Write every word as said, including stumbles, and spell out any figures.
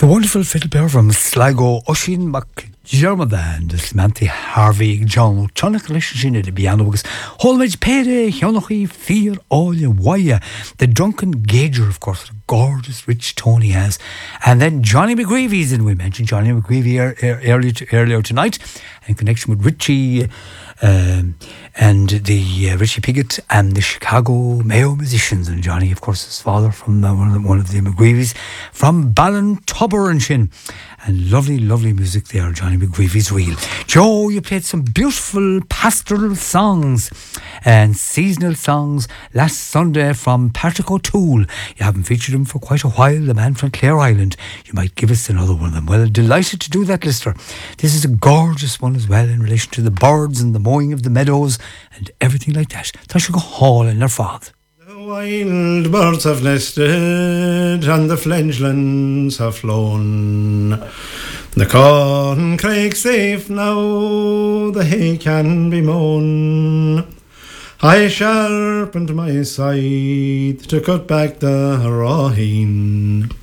The wonderful fiddle player from Sligo, Oisin McDermott and Samantha Harvey, John Chonic Lishin at the piano was Holmage Pere, Hionochi, Fear, All Your Waya, the drunken gauger, of course, the gorgeous rich tone he has. And then Johnny McGreevy's, and we mentioned Johnny McGreevy er, er, earlier, earlier tonight in connection with Richie. Um, and the uh, Richie Piggott and the Chicago Mayo musicians, and Johnny, of course, his father from uh, one, of the, one of the McGreevys from Ballintubber and Shin. And lovely, lovely music there, Johnny McGreevy's reel. Joe, you played some beautiful pastoral songs and seasonal songs last Sunday from Patrick O'Toole. You haven't featured him for quite a while, the man from Clare Island. You might give us another one of them. Well, delighted to do that, listener. This is a gorgeous one as well in relation to the birds and the mowing of the meadows and everything like that. They should go haul in their fath. The wild birds have nested and the fledglings have flown. The corn crake's safe now, the hay can be mown. I sharpened my scythe to cut back the raheen.